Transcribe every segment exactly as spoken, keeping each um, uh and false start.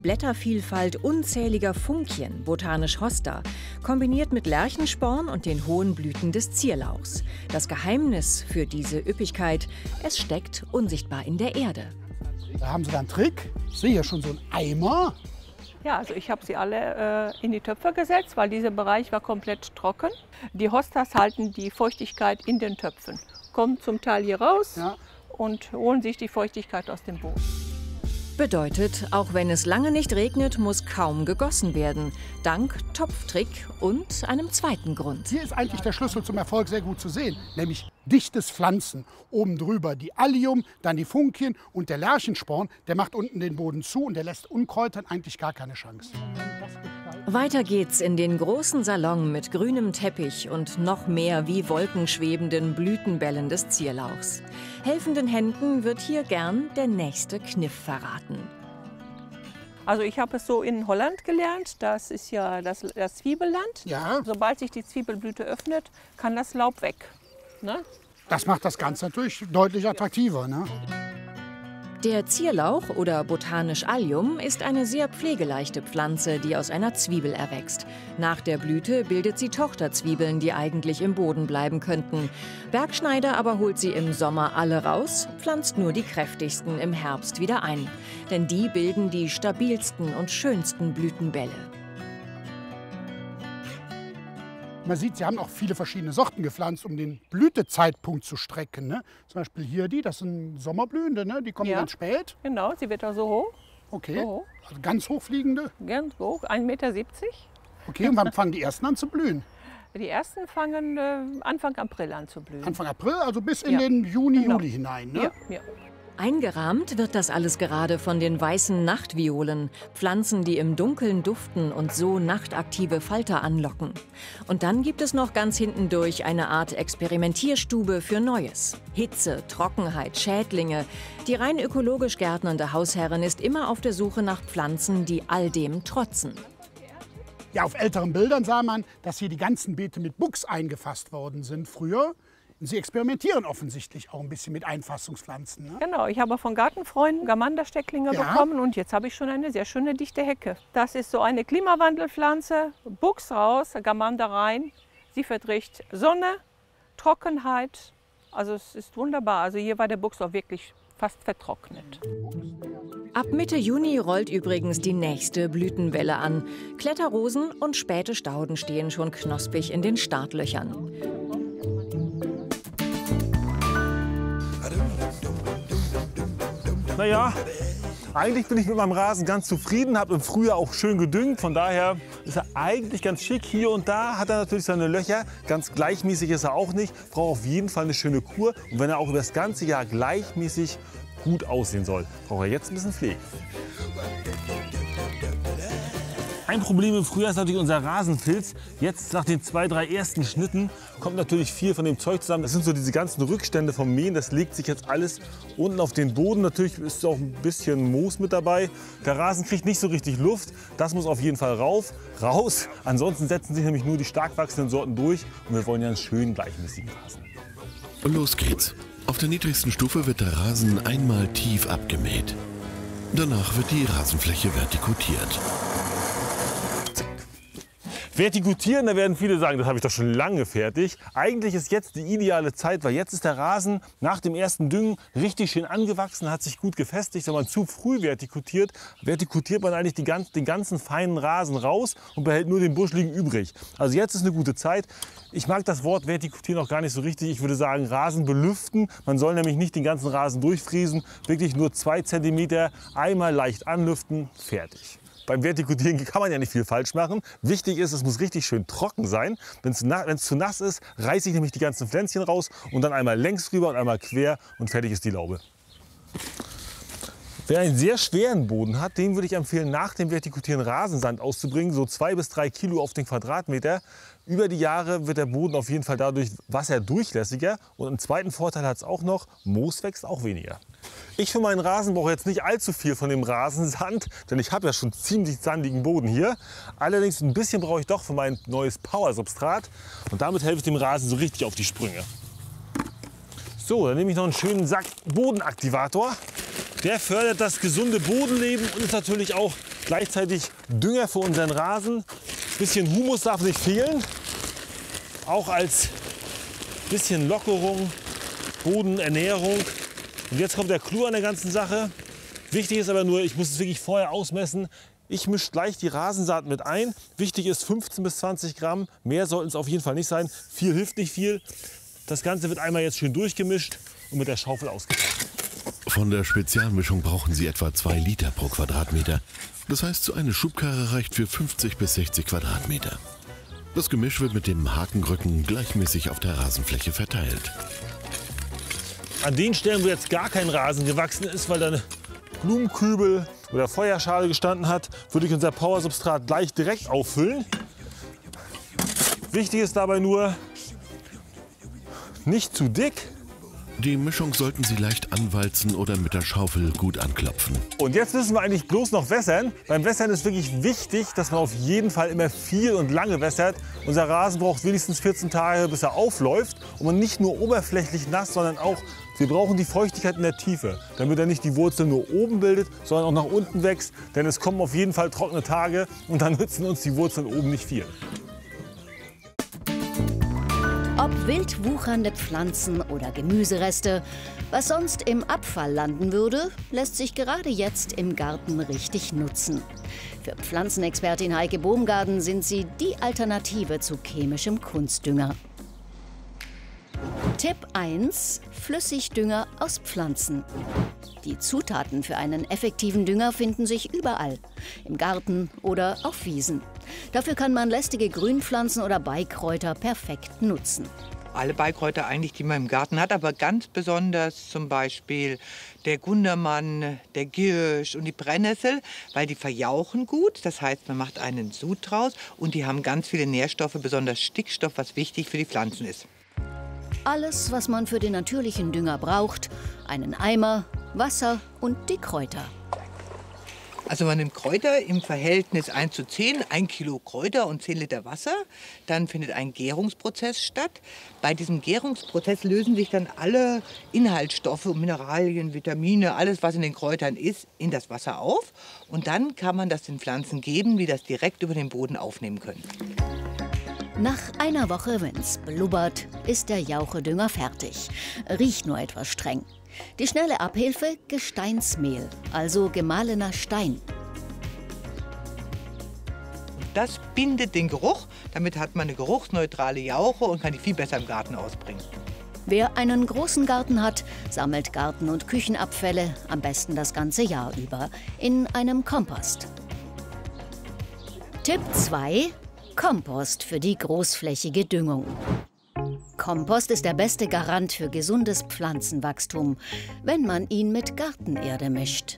Blättervielfalt unzähliger Funkien, botanisch Hosta, kombiniert mit Lerchensporn und den hohen Blüten des Zierlauchs. Das Geheimnis für diese Üppigkeit, es steckt unsichtbar in der Erde. Da haben Sie dann einen Trick. Ich sehe hier schon so einen Eimer. Ja, also ich habe sie alle äh, in die Töpfe gesetzt, weil dieser Bereich war komplett trocken. Die Hostas halten die Feuchtigkeit in den Töpfen, kommen zum Teil hier raus, ja, und holen sich die Feuchtigkeit aus dem Boden. Bedeutet, auch wenn es lange nicht regnet, muss kaum gegossen werden. Dank Topftrick und einem zweiten Grund. Hier ist eigentlich der Schlüssel zum Erfolg sehr gut zu sehen, nämlich dichtes Pflanzen. Oben drüber die Allium, dann die Funkien und der Lerchensporn, der macht unten den Boden zu und der lässt Unkräutern eigentlich gar keine Chance. Weiter geht's in den großen Salon mit grünem Teppich und noch mehr wie wolkenschwebenden Blütenbällen des Zierlauchs. Helfenden Händen wird hier gern der nächste Kniff verraten. Also ich habe es so in Holland gelernt, das ist ja das, das Zwiebelland. Ja. Sobald sich die Zwiebelblüte öffnet, kann das Laub weg. Ne? Das macht das Ganze natürlich deutlich attraktiver. Ne? Der Zierlauch oder botanisch Allium ist eine sehr pflegeleichte Pflanze, die aus einer Zwiebel erwächst. Nach der Blüte bildet sie Tochterzwiebeln, die eigentlich im Boden bleiben könnten. Bergschneider aber holt sie im Sommer alle raus, pflanzt nur die kräftigsten im Herbst wieder ein. Denn die bilden die stabilsten und schönsten Blütenbälle. Man sieht, sie haben auch viele verschiedene Sorten gepflanzt, um den Blütezeitpunkt zu strecken. Ne? Zum Beispiel hier die, das sind Sommerblühende, ne? Die kommen ja, ganz spät. Genau, sie wird auch so hoch. Okay, so hoch. Also ganz hochfliegende. Ganz hoch, ein Meter siebzig. Okay, und wann fangen die ersten an zu blühen? Die ersten fangen äh, Anfang April an zu blühen. Anfang April, also bis in ja. den Juni, genau. Juli hinein. Ne? Ja, ja. Eingerahmt wird das alles gerade von den weißen Nachtviolen, Pflanzen, die im Dunkeln duften und so nachtaktive Falter anlocken. Und dann gibt es noch ganz hintendurch eine Art Experimentierstube für Neues. Hitze, Trockenheit, Schädlinge. Die rein ökologisch gärtnernde Hausherrin ist immer auf der Suche nach Pflanzen, die all dem trotzen. Ja, auf älteren Bildern sah man, dass hier die ganzen Beete mit Buchs eingefasst worden sind früher. Sie experimentieren offensichtlich auch ein bisschen mit Einfassungspflanzen. Ne? Genau, ich habe von Gartenfreunden Gamanderstecklinge ja. bekommen und jetzt habe ich schon eine sehr schöne dichte Hecke. Das ist so eine Klimawandelpflanze, Buchs raus, Gamander rein. Sie verträgt Sonne, Trockenheit, also es ist wunderbar. Also hier war der Buchs auch wirklich fast vertrocknet. Ab Mitte Juni rollt übrigens die nächste Blütenwelle an. Kletterrosen und späte Stauden stehen schon knospig in den Startlöchern. Naja, eigentlich bin ich mit meinem Rasen ganz zufrieden, habe im Frühjahr auch schön gedüngt. Von daher ist er eigentlich ganz schick. Hier und da hat er natürlich seine Löcher. Ganz gleichmäßig ist er auch nicht. Braucht auf jeden Fall eine schöne Kur. Und wenn er auch über das ganze Jahr gleichmäßig gut aussehen soll, braucht er jetzt ein bisschen Pflege. Ein Problem im Frühjahr ist natürlich unser Rasenfilz. Jetzt nach den zwei, drei ersten Schnitten kommt natürlich viel von dem Zeug zusammen. Das sind so diese ganzen Rückstände vom Mähen. Das legt sich jetzt alles unten auf den Boden. Natürlich ist auch ein bisschen Moos mit dabei. Der Rasen kriegt nicht so richtig Luft. Das muss auf jeden Fall rauf, raus. Ansonsten setzen sich nämlich nur die stark wachsenden Sorten durch. Und wir wollen ja einen schönen gleichmäßigen Rasen. Und los geht's. Auf der niedrigsten Stufe wird der Rasen einmal tief abgemäht. Danach wird die Rasenfläche vertikutiert. Vertikutieren, da werden viele sagen, das habe ich doch schon lange fertig. Eigentlich ist jetzt die ideale Zeit, weil jetzt ist der Rasen nach dem ersten Düngen richtig schön angewachsen, hat sich gut gefestigt. Wenn man zu früh vertikutiert, vertikutiert man eigentlich die ganz, den ganzen feinen Rasen raus und behält nur den buscheligen übrig. Also jetzt ist eine gute Zeit. Ich mag das Wort vertikutieren auch gar nicht so richtig. Ich würde sagen Rasen belüften. Man soll nämlich nicht den ganzen Rasen durchfriesen, wirklich nur zwei Zentimeter einmal leicht anlüften, fertig. Beim Vertikutieren kann man ja nicht viel falsch machen. Wichtig ist, es muss richtig schön trocken sein. Wenn es zu nass ist, reiße ich nämlich die ganzen Pflänzchen raus und dann einmal längs rüber und einmal quer und fertig ist die Laube. Wer einen sehr schweren Boden hat, den würde ich empfehlen, nach dem Vertikutieren Rasensand auszubringen, so zwei bis drei Kilo auf den Quadratmeter. Über die Jahre wird der Boden auf jeden Fall dadurch wasserdurchlässiger. Und einen zweiten Vorteil hat es auch noch, Moos wächst auch weniger. Ich für meinen Rasen brauche jetzt nicht allzu viel von dem Rasensand, denn ich habe ja schon ziemlich sandigen Boden hier. Allerdings ein bisschen brauche ich doch für mein neues Power-Substrat. Und damit helfe ich dem Rasen so richtig auf die Sprünge. So, dann nehme ich noch einen schönen Sack Bodenaktivator. Der fördert das gesunde Bodenleben und ist natürlich auch Gleichzeitig Dünger für unseren Rasen. Ein bisschen Humus darf nicht fehlen. Auch als bisschen Lockerung, Bodenernährung. Und jetzt kommt der Clou an der ganzen Sache. Wichtig ist aber nur, ich muss es wirklich vorher ausmessen. Ich mische gleich die Rasensaat mit ein. Wichtig ist fünfzehn bis zwanzig Gramm. Mehr sollten es auf jeden Fall nicht sein. Viel hilft nicht viel. Das Ganze wird einmal jetzt schön durchgemischt und mit der Schaufel ausgetauscht. Von der Spezialmischung brauchen Sie etwa zwei Liter pro Quadratmeter. Das heißt, so eine Schubkarre reicht für fünfzig bis sechzig Quadratmeter. Das Gemisch wird mit dem Hakenrücken gleichmäßig auf der Rasenfläche verteilt. An den Stellen, wo jetzt gar kein Rasen gewachsen ist, weil da eine Blumenkübel oder Feuerschale gestanden hat, würde ich unser Powersubstrat gleich direkt auffüllen. Wichtig ist dabei nur, nicht zu dick. Die Mischung sollten Sie leicht anwalzen oder mit der Schaufel gut anklopfen. Und jetzt müssen wir eigentlich bloß noch wässern. Beim Wässern ist wirklich wichtig, dass man auf jeden Fall immer viel und lange wässert. Unser Rasen braucht wenigstens vierzehn Tage, bis er aufläuft. Und man nicht nur oberflächlich nass, sondern auch, wir brauchen die Feuchtigkeit in der Tiefe, damit er nicht die Wurzel nur oben bildet, sondern auch nach unten wächst. Denn es kommen auf jeden Fall trockene Tage und dann nützen uns die Wurzeln oben nicht viel. Ob wild wuchernde Pflanzen oder Gemüsereste, was sonst im Abfall landen würde, lässt sich gerade jetzt im Garten richtig nutzen. Für Pflanzenexpertin Heike Bohmgarden sind sie die Alternative zu chemischem Kunstdünger. Tipp eins: Flüssigdünger aus Pflanzen. Die Zutaten für einen effektiven Dünger finden sich überall, im Garten oder auf Wiesen. Dafür kann man lästige Grünpflanzen oder Beikräuter perfekt nutzen. Alle Beikräuter eigentlich, die man im Garten hat, aber ganz besonders zum Beispiel der Gundermann, der Giersch und die Brennnessel, weil die verjauchen gut. Das heißt, man macht einen Sud draus und die haben ganz viele Nährstoffe, besonders Stickstoff, was wichtig für die Pflanzen ist. Alles, was man für den natürlichen Dünger braucht, einen Eimer, Wasser und die Kräuter. Also man nimmt Kräuter im Verhältnis eins zu zehn, ein Kilo Kräuter und zehn Liter Wasser. Dann findet ein Gärungsprozess statt. Bei diesem Gärungsprozess lösen sich dann alle Inhaltsstoffe, Mineralien, Vitamine, alles was in den Kräutern ist, in das Wasser auf. Und dann kann man das den Pflanzen geben, die das direkt über den Boden aufnehmen können. Nach einer Woche, wenn's blubbert, ist der Jauchedünger fertig. Riecht nur etwas streng. Die schnelle Abhilfe: Gesteinsmehl, also gemahlener Stein. Das bindet den Geruch. Damit hat man eine geruchsneutrale Jauche und kann die viel besser im Garten ausbringen. Wer einen großen Garten hat, sammelt Garten- und Küchenabfälle, am besten das ganze Jahr über, in einem Kompost. Tipp zwei: Kompost für die großflächige Düngung. Kompost ist der beste Garant für gesundes Pflanzenwachstum, wenn man ihn mit Gartenerde mischt.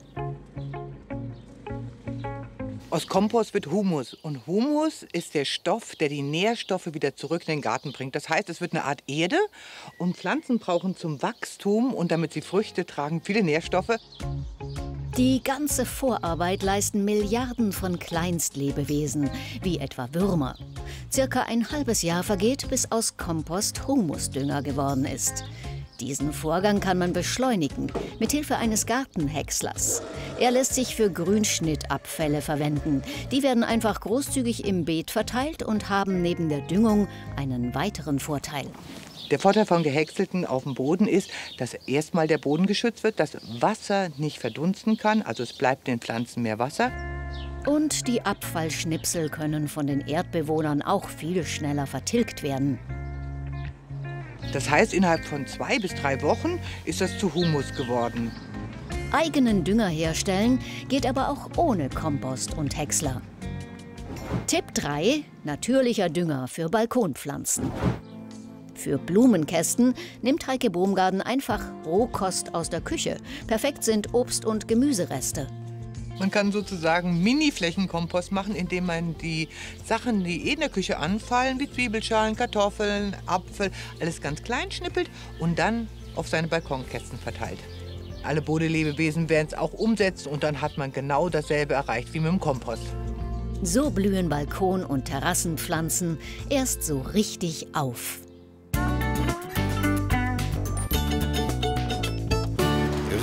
Aus Kompost wird Humus. Und Humus ist der Stoff, der die Nährstoffe wieder zurück in den Garten bringt. Das heißt, es wird eine Art Erde. Und Pflanzen brauchen zum Wachstum und damit sie Früchte tragen, viele Nährstoffe. Die ganze Vorarbeit leisten Milliarden von Kleinstlebewesen, wie etwa Würmer. Circa ein halbes Jahr vergeht, bis aus Kompost Humusdünger geworden ist. Diesen Vorgang kann man beschleunigen, mit Hilfe eines Gartenhäckslers. Er lässt sich für Grünschnittabfälle verwenden. Die werden einfach großzügig im Beet verteilt und haben neben der Düngung einen weiteren Vorteil. Der Vorteil von Gehäckselten auf dem Boden ist, dass erstmal der Boden geschützt wird, dass Wasser nicht verdunsten kann, also es bleibt den Pflanzen mehr Wasser. Und die Abfallschnipsel können von den Erdbewohnern auch viel schneller vertilgt werden. Das heißt, innerhalb von zwei bis drei Wochen ist das zu Humus geworden. Eigenen Dünger herstellen geht aber auch ohne Kompost und Häcksler. Tipp drei: Natürlicher Dünger für Balkonpflanzen. Für Blumenkästen nimmt Heike Bohmgarden einfach Rohkost aus der Küche. Perfekt sind Obst- und Gemüsereste. Man kann sozusagen Mini-Flächenkompost machen, indem man die Sachen, die eh in der Küche anfallen, wie Zwiebelschalen, Kartoffeln, Apfel, alles ganz klein schnippelt und dann auf seine Balkonkästen verteilt. Alle Bodenlebewesen werden es auch umsetzen und dann hat man genau dasselbe erreicht wie mit dem Kompost. So blühen Balkon- und Terrassenpflanzen erst so richtig auf.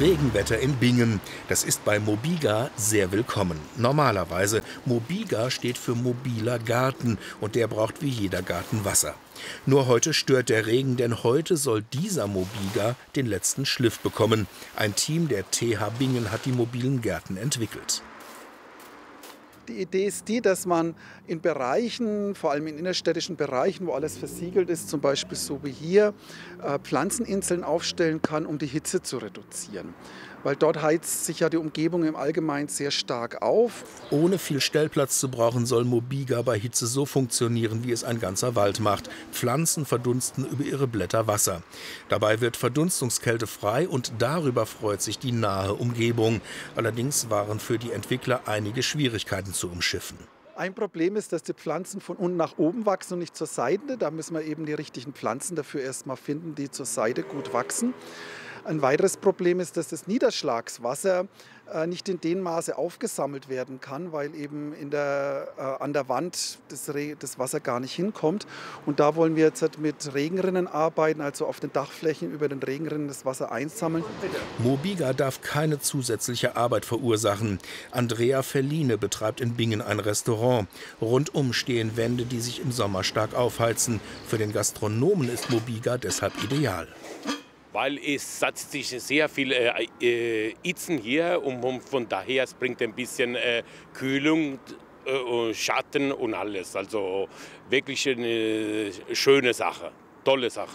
Regenwetter in Bingen. Das ist bei Mobiga sehr willkommen. Normalerweise, Mobiga steht für mobiler Garten und der braucht wie jeder Garten Wasser. Nur heute stört der Regen, denn heute soll dieser Mobiga den letzten Schliff bekommen. Ein Team der T H Bingen hat die mobilen Gärten entwickelt. Die Idee ist die, dass man in Bereichen, vor allem in innerstädtischen Bereichen, wo alles versiegelt ist, zum Beispiel so wie hier, Pflanzeninseln aufstellen kann, um die Hitze zu reduzieren. Weil dort heizt sich ja die Umgebung im Allgemeinen sehr stark auf. Ohne viel Stellplatz zu brauchen, soll Mobiga bei Hitze so funktionieren, wie es ein ganzer Wald macht. Pflanzen verdunsten über ihre Blätter Wasser. Dabei wird Verdunstungskälte frei und darüber freut sich die nahe Umgebung. Allerdings waren für die Entwickler einige Schwierigkeiten zu umschiffen. Ein Problem ist, dass die Pflanzen von unten nach oben wachsen und nicht zur Seite. Da müssen wir eben die richtigen Pflanzen dafür erst mal finden, die zur Seite gut wachsen. Ein weiteres Problem ist, dass das Niederschlagswasser äh, nicht in dem Maße aufgesammelt werden kann, weil eben in der, äh, an der Wand das, Re das Wasser gar nicht hinkommt. Und da wollen wir jetzt halt mit Regenrinnen arbeiten, also auf den Dachflächen über den Regenrinnen das Wasser einsammeln. Mobiga darf keine zusätzliche Arbeit verursachen. Andrea Felline betreibt in Bingen ein Restaurant. Rundum stehen Wände, die sich im Sommer stark aufheizen. Für den Gastronomen ist Mobiga deshalb ideal. Weil es setzt sich sehr viel äh, äh, Itzen hier und, und von daher es bringt ein bisschen äh, Kühlung, äh, Schatten und alles. Also wirklich eine schöne Sache, tolle Sache.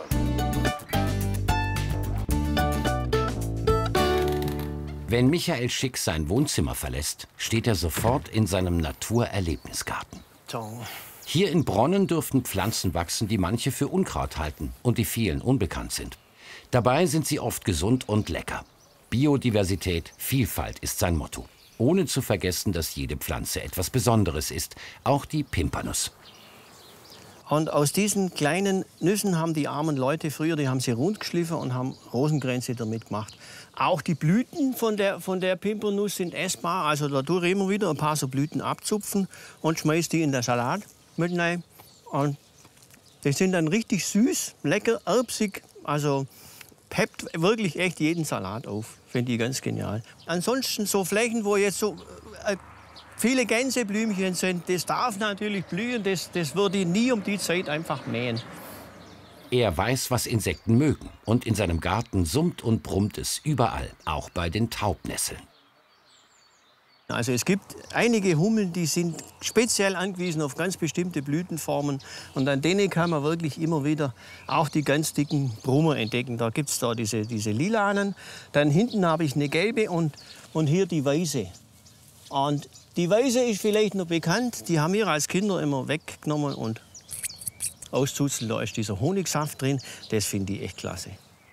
Wenn Michael Schick sein Wohnzimmer verlässt, steht er sofort in seinem Naturerlebnisgarten. Hier in Bronnen dürften Pflanzen wachsen, die manche für Unkraut halten und die vielen unbekannt sind. Dabei sind sie oft gesund und lecker. Biodiversität, Vielfalt ist sein Motto. Ohne zu vergessen, dass jede Pflanze etwas Besonderes ist, auch die Pimpernuss. Und aus diesen kleinen Nüssen haben die armen Leute früher, die haben sie rund geschliffen und haben Rosenkränze damit gemacht. Auch die Blüten von der, von der Pimpernuss sind essbar. Also da tue ich immer wieder ein paar so Blüten abzupfen und schmeiß die in den Salat mit rein. Und die sind dann richtig süß, lecker, erbsig. Also peppt wirklich echt jeden Salat auf. Finde ich ganz genial. Ansonsten so Flächen, wo jetzt so äh, viele Gänseblümchen sind, das darf natürlich blühen. Das, das würde ich nie um die Zeit einfach mähen. Er weiß, was Insekten mögen. Und in seinem Garten summt und brummt es überall, auch bei den Taubnesseln. Also es gibt einige Hummeln, die sind speziell angewiesen auf ganz bestimmte Blütenformen. Und an denen kann man wirklich immer wieder auch die ganz dicken Brummer entdecken. Da gibt es da diese, diese lilanen. Dann hinten habe ich eine gelbe und, und hier die weiße. Und die weiße ist vielleicht noch bekannt. Die haben wir als Kinder immer weggenommen und auszuzelt. Da ist dieser Honigsaft drin. Das finde ich echt klasse.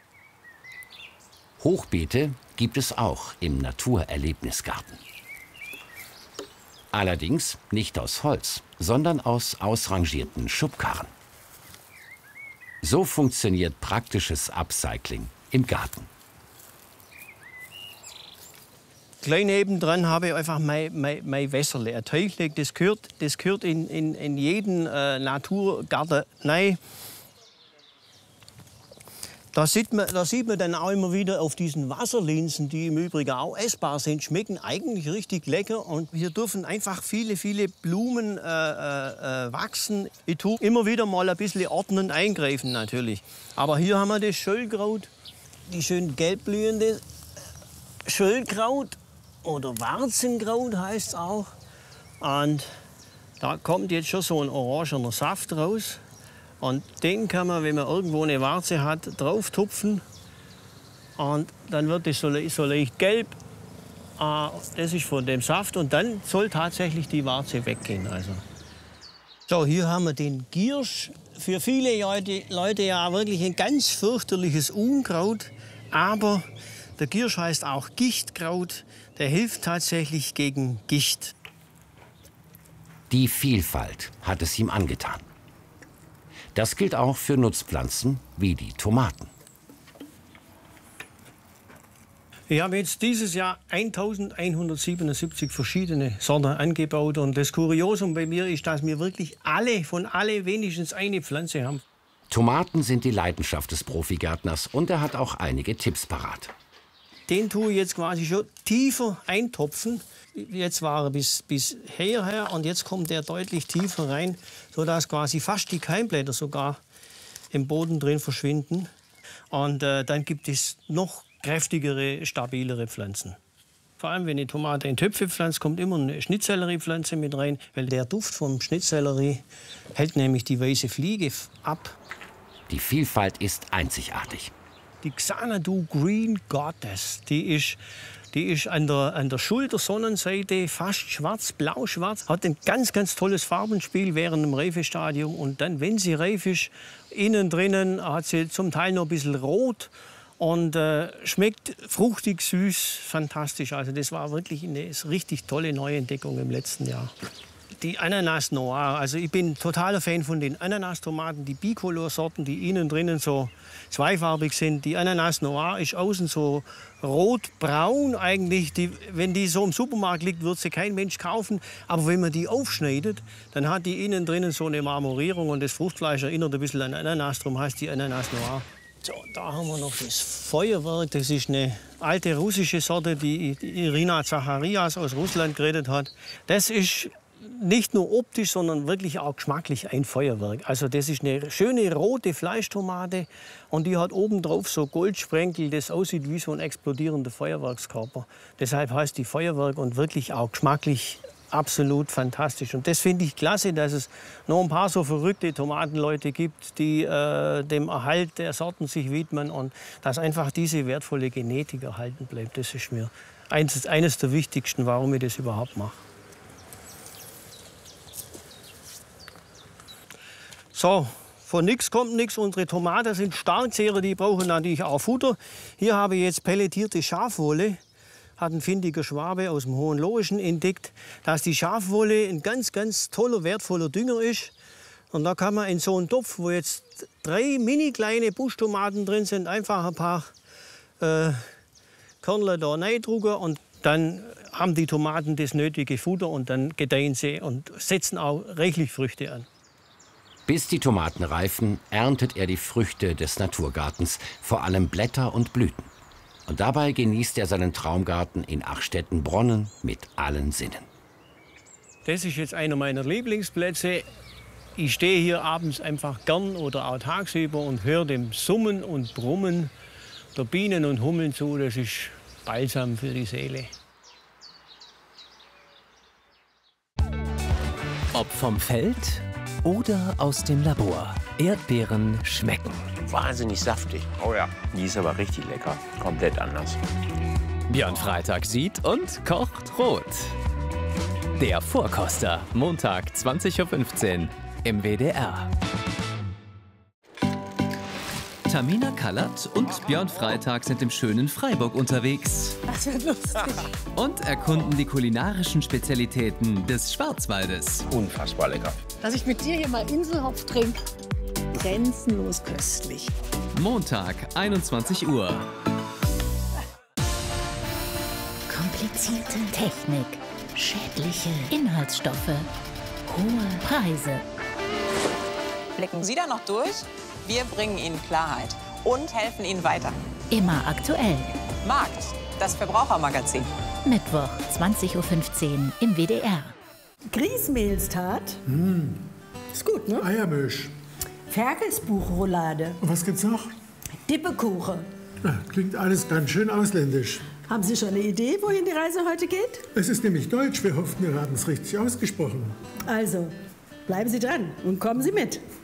Hochbeete gibt es auch im Naturerlebnisgarten. Allerdings nicht aus Holz, sondern aus ausrangierten Schubkarren. So funktioniert praktisches Upcycling im Garten. Gleich nebendran habe ich einfach mein, mein, mein Wässerle, ein Teichle. Das gehört, das gehört in, in, in jeden äh, Naturgarten rein. Da sieht, man, da sieht man dann auch immer wieder auf diesen Wasserlinsen, die im Übrigen auch essbar sind, schmecken eigentlich richtig lecker. Und hier dürfen einfach viele, viele Blumen äh, äh, wachsen. Ich tue immer wieder mal ein bisschen ordnend eingreifen natürlich. Aber hier haben wir das Schöllkraut, die schön gelbblühende Schöllkraut oder Warzenkraut heißt es auch. Und da kommt jetzt schon so ein orangener Saft raus. Und den kann man, wenn man irgendwo eine Warze hat, drauf tupfen. Und dann wird es so, so leicht gelb. Das ist von dem Saft. Und dann soll tatsächlich die Warze weggehen. Also. So, hier haben wir den Giersch. Für viele Leute, Leute ja wirklich ein ganz fürchterliches Unkraut. Aber der Giersch heißt auch Gichtkraut. Der hilft tatsächlich gegen Gicht. Die Vielfalt hat es ihm angetan. Das gilt auch für Nutzpflanzen wie die Tomaten. Ich habe jetzt dieses Jahr eintausendeinhundertsiebenundsiebzig verschiedene Sorten angebaut. Und das Kuriosum bei mir ist, dass wir wirklich alle, von alle wenigstens eine Pflanze haben. Tomaten sind die Leidenschaft des Profigärtners und er hat auch einige Tipps parat. Den tue ich jetzt quasi schon tiefer eintopfen. Jetzt war er bis, bis hierher und jetzt kommt der deutlich tiefer rein, sodass quasi fast die Keimblätter sogar im Boden drin verschwinden. Und äh, dann gibt es noch kräftigere, stabilere Pflanzen. Vor allem, wenn die Tomate in Töpfe pflanzt, kommt immer eine Schnittsellerie-Pflanze mit rein, weil der Duft vom Schnittsellerie hält nämlich die weiße Fliege ab. Die Vielfalt ist einzigartig. Die Xanadu Green Goddess, die ist, die ist an der, an der Schultersonnenseite fast schwarz, blau-schwarz. Hat ein ganz, ganz tolles Farbenspiel während dem Reifestadium. Und dann, wenn sie reif ist, innen drinnen hat sie zum Teil noch ein bisschen rot. Und äh, schmeckt fruchtig, süß, fantastisch. Also das war wirklich eine richtig tolle Neuentdeckung im letzten Jahr. Die Ananas Noir, also ich bin totaler Fan von den Ananastomaten, die Bicolor-Sorten, die innen drinnen so zweifarbig sind. Die Ananas Noir ist außen so rot-braun eigentlich. Die, wenn die so im Supermarkt liegt, wird sie kein Mensch kaufen. Aber wenn man die aufschneidet, dann hat die innen drinnen so eine Marmorierung und das Fruchtfleisch erinnert ein bisschen an Ananas, darum heißt die Ananas Noir. So, da haben wir noch das Feuerwerk. Das ist eine alte russische Sorte, die Irina Zacharias aus Russland geredet hat. Das ist nicht nur optisch, sondern wirklich auch geschmacklich ein Feuerwerk. Also das ist eine schöne rote Fleischtomate und die hat obendrauf so Goldsprenkel, das aussieht wie so ein explodierender Feuerwerkskörper. Deshalb heißt die Feuerwerk und wirklich auch geschmacklich absolut fantastisch. Und das finde ich klasse, dass es noch ein paar so verrückte Tomatenleute gibt, die äh, dem Erhalt der Sorten sich widmen und dass einfach diese wertvolle Genetik erhalten bleibt. Das ist mir eines, eines der wichtigsten, warum ich das überhaupt mache. So, von nichts kommt nichts. Unsere Tomaten sind Starkzehrer, die brauchen natürlich auch Futter. Hier habe ich jetzt pelletierte Schafwolle. Hat ein findiger Schwabe aus dem Hohenlohischen entdeckt, dass die Schafwolle ein ganz, ganz toller, wertvoller Dünger ist. Und da kann man in so einen Topf, wo jetzt drei mini kleine Buschtomaten drin sind, einfach ein paar äh, Körner da reindrücken und dann haben die Tomaten das nötige Futter und dann gedeihen sie und setzen auch reichlich Früchte an. Bis die Tomaten reifen, erntet er die Früchte des Naturgartens, vor allem Blätter und Blüten. Und dabei genießt er seinen Traumgarten in Achstetten-Bronnen mit allen Sinnen. Das ist jetzt einer meiner Lieblingsplätze. Ich stehe hier abends einfach gern oder auch tagsüber und höre dem Summen und Brummen der Bienen und Hummeln zu. Das ist balsam für die Seele. Ob vom Feld oder aus dem Labor. Erdbeeren schmecken. Wahnsinnig saftig. Oh ja, die ist aber richtig lecker. Komplett anders. Björn Freitag sieht und kocht rot. Der Vorkoster, Montag zwanzig Uhr fünfzehn im W D R. Tamina Kallert und Björn Freitag sind im schönen Freiburg unterwegs. Das wird lustig. Und erkunden die kulinarischen Spezialitäten des Schwarzwaldes. Unfassbar lecker. Dass ich mit dir hier mal Inselhopf trinke. Grenzenlos köstlich. Montag, einundzwanzig Uhr. Komplizierte Technik, schädliche Inhaltsstoffe, hohe Preise. Blicken Sie da noch durch? Wir bringen Ihnen Klarheit und helfen Ihnen weiter. Immer aktuell. Markt, das Verbrauchermagazin. Mittwoch, zwanzig Uhr fünfzehn im W D R. Grießmehlstat. Mmh. Ist gut, ne? Eiermisch. Ferkelsbuchroulade. Und was gibt's noch? Dippekuchen. Ja, klingt alles ganz schön ausländisch. Haben Sie schon eine Idee, wohin die Reise heute geht? Es ist nämlich Deutsch. Wir hofften, wir haben es richtig ausgesprochen. Also, bleiben Sie dran und kommen Sie mit.